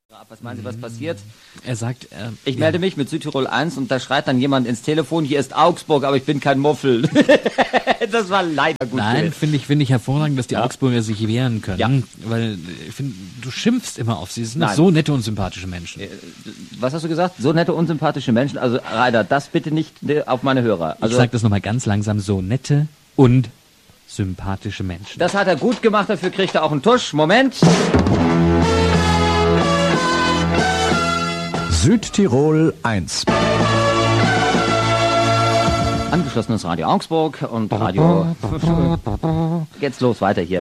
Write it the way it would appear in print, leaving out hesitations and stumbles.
Was meinen Sie, was passiert? Er sagt, ich melde mich mit Südtirol 1 und da schreit dann jemand ins Telefon, hier ist Augsburg, aber ich bin kein Muffel. Das war leider gut. Nein, finde ich hervorragend, dass die Augsburger sich wehren können. Ja. Weil ich finde, du schimpfst immer auf sie. Sie sind doch Nein. so nette und sympathische Menschen. Was hast du gesagt? So nette, unsympathische Menschen? Also, Rainer, das bitte nicht auf meine Hörer. Also, Ich sage das nochmal ganz langsam, so nette und sympathische Menschen. das hat er gut gemacht, dafür kriegt er auch einen Tusch. Moment. Südtirol 1. Angeschlossenes Radio Augsburg und Radio... Geht's los, weiter hier.